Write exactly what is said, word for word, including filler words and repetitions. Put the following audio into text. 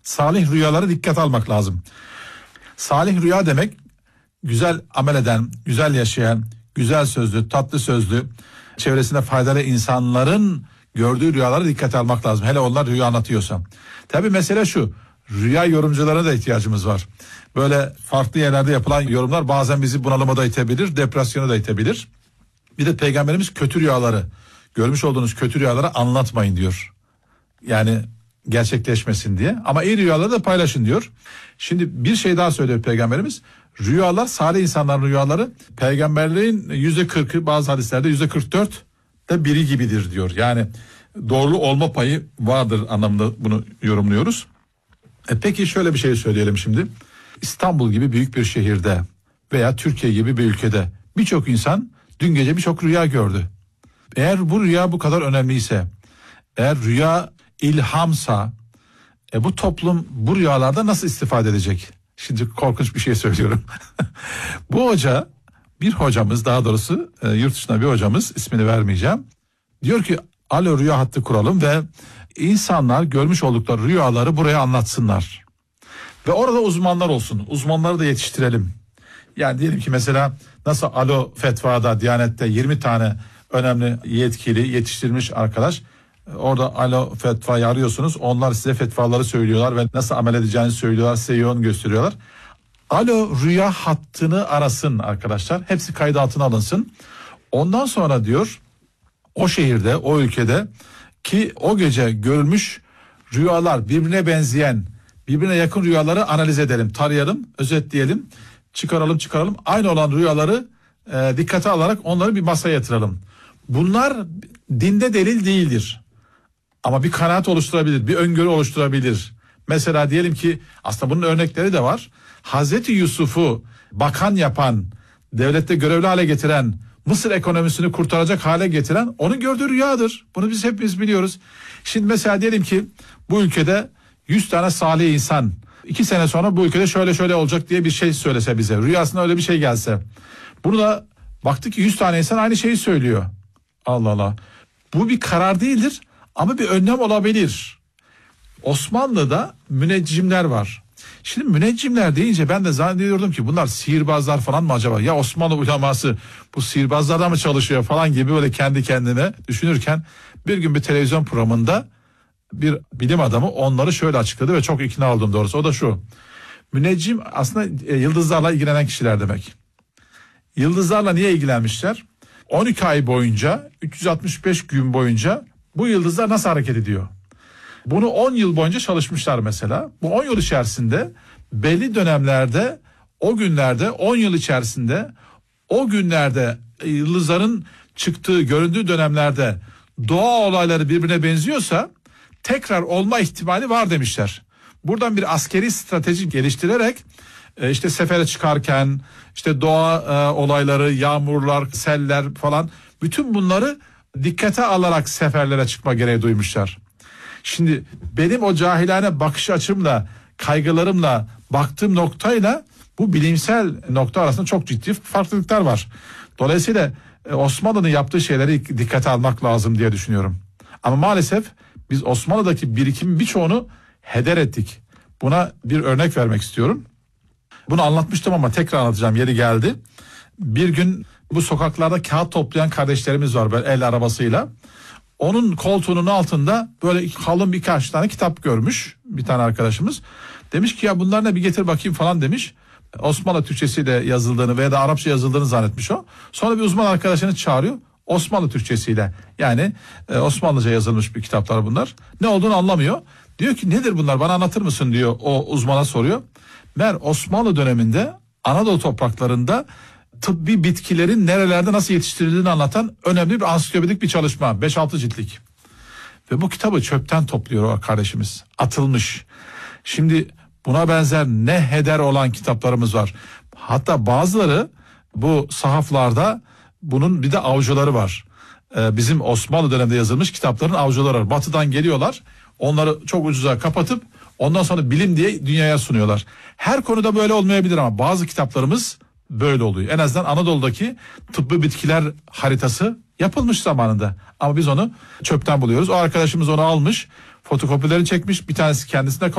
Salih rüyaları dikkate almak lazım. Salih rüya demek güzel amel eden, güzel yaşayan, güzel sözlü, tatlı sözlü, çevresinde faydalı insanların gördüğü rüyaları dikkate almak lazım. Hele onlar rüya anlatıyorsa. Tabii mesele şu, rüya yorumcularına da ihtiyacımız var. Böyle farklı yerlerde yapılan yorumlar bazen bizi bunalıma da itebilir, depresyona da itebilir. Bir de Peygamberimiz kötü rüyaları, görmüş olduğunuz kötü rüyaları anlatmayın diyor. Yani gerçekleşmesin diye. Ama iyi rüyaları da paylaşın diyor. Şimdi bir şey daha söylüyor Peygamberimiz. Rüyalar, salih insanların rüyaları peygamberliğin yüzde kırkı, bazı hadislerde yüzde kırk dört de biri gibidir diyor. Yani doğru olma payı vardır anlamında bunu yorumluyoruz. E peki şöyle bir şey söyleyelim şimdi. İstanbul gibi büyük bir şehirde veya Türkiye gibi bir ülkede birçok insan dün gece birçok rüya gördü. Eğer bu rüya bu kadar önemliyse, eğer rüya ilhamsa, e bu toplum bu rüyalarda nasıl istifade edecek? Şimdi korkunç bir şey söylüyorum. Bu hoca, bir hocamız, daha doğrusu e, yurt dışında bir hocamız, ismini vermeyeceğim. Diyor ki alo rüya hattı kuralım ve insanlar görmüş oldukları rüyaları buraya anlatsınlar. Ve orada uzmanlar olsun. Uzmanları da yetiştirelim. Yani diyelim ki mesela nasıl alo fetvada, Diyanet'te yirmi tane önemli yetkili yetiştirilmiş arkadaş. Orada alo fetvayı arıyorsunuz. Onlar size fetvaları söylüyorlar ve nasıl amel edeceğinizi söylüyorlar. Size yol gösteriyorlar. Alo rüya hattını arasın arkadaşlar. Hepsi kayıt altına alınsın. Ondan sonra diyor o şehirde, o ülkede ki o gece görülmüş rüyalar birbirine benzeyen, birbirine yakın rüyaları analiz edelim, tarayalım, özetleyelim, çıkaralım çıkaralım. Aynı olan rüyaları e, dikkate alarak onları bir masaya yatıralım. Bunlar dinde delil değildir. Ama bir kanaat oluşturabilir, bir öngörü oluşturabilir. Mesela diyelim ki aslında bunun örnekleri de var. Hazreti Yusuf'u bakan yapan, devlette görevli hale getiren, Mısır ekonomisini kurtaracak hale getiren onun gördüğü rüyadır. Bunu biz hepimiz biliyoruz. Şimdi mesela diyelim ki bu ülkede yüz tane salih insan iki sene sonra bu ülkede şöyle şöyle olacak diye bir şey söylese bize. Rüyasında öyle bir şey gelse. Bunu da baktık ki yüz tane insan aynı şeyi söylüyor. Allah Allah. Bu bir karar değildir ama bir önlem olabilir. Osmanlı'da müneccimler var. Şimdi müneccimler deyince ben de zannediyordum ki bunlar sihirbazlar falan mı acaba? Ya Osmanlı uleması bu sihirbazlardan mı çalışıyor falan gibi böyle kendi kendime düşünürken bir gün bir televizyon programında bir bilim adamı onları şöyle açıkladı ve çok ikna oldum doğrusu. O da şu: müneccim aslında e, yıldızlarla ilgilenen kişiler demek. Yıldızlarla niye ilgilenmişler? on iki ay boyunca, üç yüz altmış beş gün boyunca bu yıldızlar nasıl hareket ediyor? Bunu on yıl boyunca çalışmışlar mesela. Bu on yıl içerisinde belli dönemlerde, o günlerde, on yıl içerisinde o günlerde yıldızların çıktığı, göründüğü dönemlerde doğa olayları birbirine benziyorsa tekrar olma ihtimali var demişler. Buradan bir askeri strateji geliştirerek işte sefere çıkarken işte doğa olayları, yağmurlar, seller falan bütün bunları dikkate alarak seferlere çıkma gereği duymuşlar. Şimdi benim o cahilane bakış açımla, kaygılarımla baktığım noktayla bu bilimsel nokta arasında çok ciddi farklılıklar var. Dolayısıyla Osmanlı'nın yaptığı şeyleri dikkate almak lazım diye düşünüyorum. Ama maalesef biz Osmanlı'daki birikimin birçoğunu heder ettik. Buna bir örnek vermek istiyorum. Bunu anlatmıştım ama tekrar anlatacağım, yeri geldi. Bir gün bu sokaklarda kağıt toplayan kardeşlerimiz var böyle el arabasıyla. Onun koltuğunun altında böyle kalın birkaç tane kitap görmüş bir tane arkadaşımız. Demiş ki ya bunlar ne, bir getir bakayım falan demiş. Osmanlı Türkçesiyle yazıldığını veya da Arapça yazıldığını zannetmiş o. Sonra bir uzman arkadaşını çağırıyor. Osmanlı Türkçesiyle, yani e, Osmanlıca yazılmış bir kitaplar bunlar. Ne olduğunu anlamıyor. Diyor ki nedir bunlar, bana anlatır mısın diyor, o uzmana soruyor. Meğer Osmanlı döneminde Anadolu topraklarında tıbbi bitkilerin nerelerde nasıl yetiştirildiğini anlatan önemli bir ansiklopedik bir çalışma. beş altı ciltlik. Ve bu kitabı çöpten topluyor o kardeşimiz. Atılmış. Şimdi buna benzer ne heder olan kitaplarımız var. Hatta bazıları bu sahaflarda bunun bir de avcıları var. Ee, bizim Osmanlı döneminde yazılmış kitapların avcıları var. Batı'dan geliyorlar. Onları çok ucuza kapatıp ondan sonra bilim diye dünyaya sunuyorlar. Her konuda böyle olmayabilir ama bazı kitaplarımız böyle oluyor. En azından Anadolu'daki tıbbi bitkiler haritası yapılmış zamanında. Ama biz onu çöpten buluyoruz. O arkadaşımız onu almış, fotokopileri çekmiş, bir tanesi kendisine